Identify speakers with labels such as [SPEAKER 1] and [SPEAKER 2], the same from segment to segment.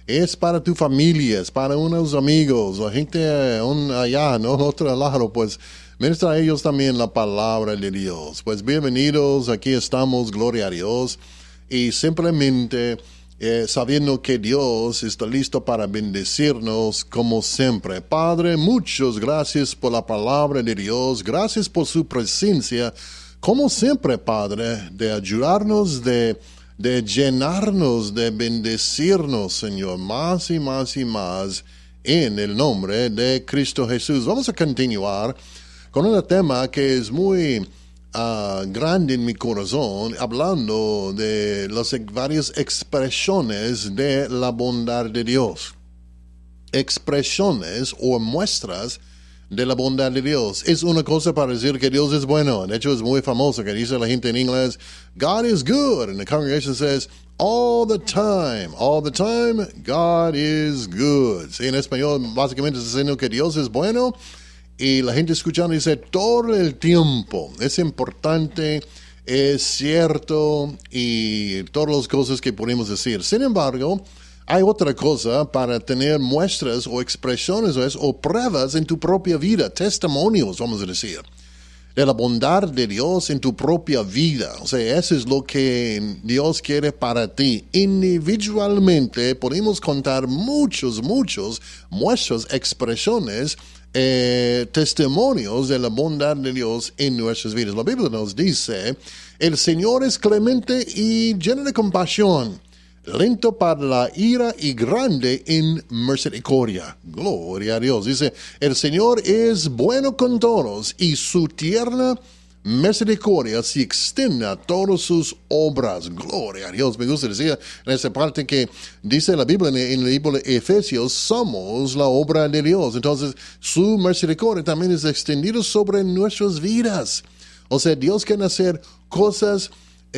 [SPEAKER 1] es para tu familia, es para unos amigos, la gente allá, ¿no? Otro lado, pues ministra a ellos también la palabra de Dios. Pues bienvenidos, aquí estamos, gloria a Dios, y simplemente sabiendo que Dios está listo para bendecirnos como siempre. Padre, muchas gracias por la palabra de Dios, gracias por su presencia, como siempre, Padre, de ayudarnos, de llenarnos, de bendecirnos, Señor, más y más y más, en el nombre de Cristo Jesús. Vamos a continuar con un tema que es muy grande en mi corazón, hablando de las varias expresiones de la bondad de Dios. Expresiones o muestras de la bondad de Dios. Es una cosa para decir que Dios es bueno. De hecho, es muy famoso que dice la gente en inglés, God is good. And the congregation says, all the time, God is good. Sí, en español, básicamente está diciendo que Dios es bueno. Y la gente escuchando dice, todo el tiempo. Es importante, es cierto, y todas las cosas que podemos decir. Sin embargo, hay otra cosa para tener muestras o expresiones o pruebas en tu propia vida, testimonios, vamos a decir, de la bondad de Dios en tu propia vida. O sea, eso es lo que Dios quiere para ti. Individualmente podemos contar muchos muestras, expresiones, testimonios de la bondad de Dios en nuestras vidas. La Biblia nos dice, el Señor es clemente y lleno de compasión, lento para la ira y grande en misericordia. Gloria a Dios. Dice, el Señor es bueno con todos y su tierna misericordia se extiende a todas sus obras. Gloria a Dios. Me gusta decir en esa parte que dice la Biblia en el libro de Efesios, somos la obra de Dios. Entonces, su misericordia también es extendida sobre nuestras vidas. O sea, Dios quiere hacer cosas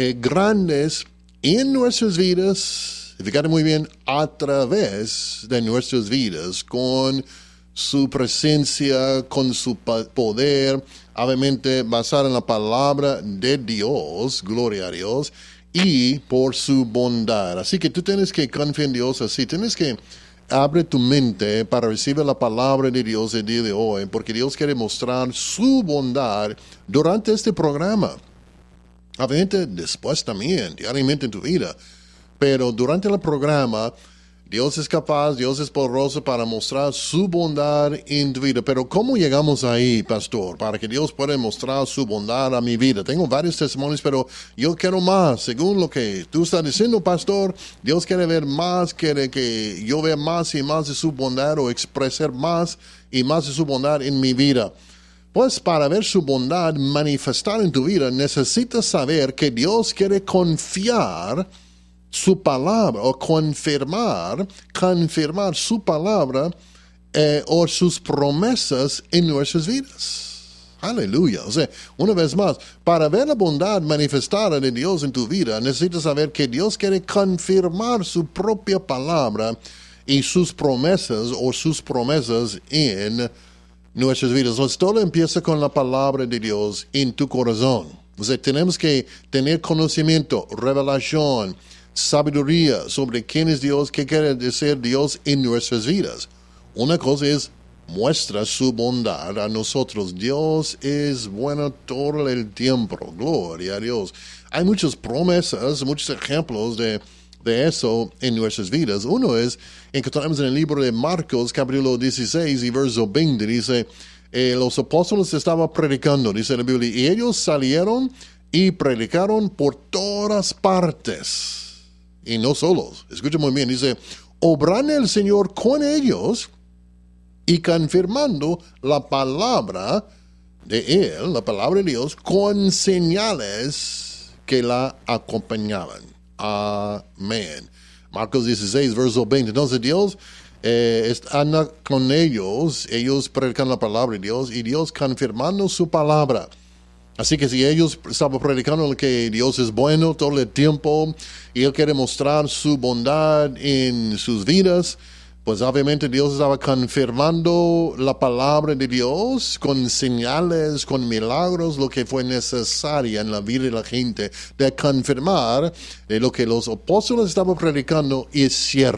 [SPEAKER 1] grandes en nuestras vidas, fíjate muy bien, a través de nuestras vidas, con su presencia, con su poder, obviamente basada en la palabra de Dios, gloria a Dios, y por su bondad. Así que tú tienes que confiar en Dios así, tienes que abrir tu mente para recibir la palabra de Dios el día de hoy, porque Dios quiere mostrar su bondad durante este programa. Obviamente después también, diariamente en tu vida. Pero durante el programa, Dios es capaz, Dios es poderoso para mostrar su bondad en tu vida. Pero ¿cómo llegamos ahí, pastor? Para que Dios pueda mostrar su bondad a mi vida. Tengo varios testimonios, pero yo quiero más. Según lo que tú estás diciendo, pastor, Dios quiere ver más, quiere que yo vea más y más de su bondad o expresar más y más de su bondad en mi vida. Pues para ver su bondad manifestar en tu vida, necesitas saber que Dios quiere confiar su palabra o confirmar su palabra o sus promesas en nuestras vidas. Aleluya. O sea, una vez más, para ver la bondad manifestada de Dios en tu vida, necesitas saber que Dios quiere confirmar su propia palabra y sus promesas en nuestras vidas. Entonces, todo empieza con la palabra de Dios en tu corazón. O sea, tenemos que tener conocimiento, revelación, sabiduría sobre quién es Dios, qué quiere decir Dios en nuestras vidas. Una cosa es muestra su bondad a nosotros. Dios es bueno todo el tiempo. Gloria a Dios. Hay muchas promesas, muchos ejemplos de eso en nuestras vidas. Uno es, encontramos en el libro de Marcos, capítulo 16 y verso 20, dice, los apóstoles estaban predicando, dice la Biblia, y ellos salieron y predicaron por todas partes. Y no solos, escucha muy bien, dice, obrando el Señor con ellos y confirmando la palabra de Él, la palabra de Dios, con señales que la acompañaban. Amén. Marcos 16, verso 20. Entonces Dios anda con ellos predican la palabra de Dios y Dios confirmando su palabra. Así que si ellos estaban predicando que Dios es bueno todo el tiempo y Él quiere mostrar su bondad en sus vidas, pues obviamente Dios estaba confirmando la palabra de Dios con señales, con milagros, lo que fue necesario en la vida de la gente, de confirmar de lo que los apóstoles estaban predicando es cierto.